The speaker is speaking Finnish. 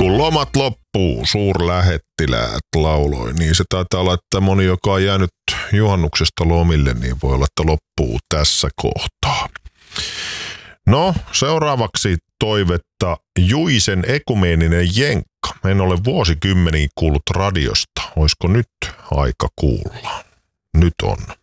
Kun lomat loppuu, suurlähettiläät lauloi, niin se taitaa olla, että moni, joka on jäänyt juhannuksesta lomille, niin voi olla, että loppuu tässä kohtaa. No, seuraavaksi toivetta Juisen ekumeeninen jenkka. En ole vuosikymmeniin kuullut radiosta. Olisiko nyt aika kuulla? Nyt on.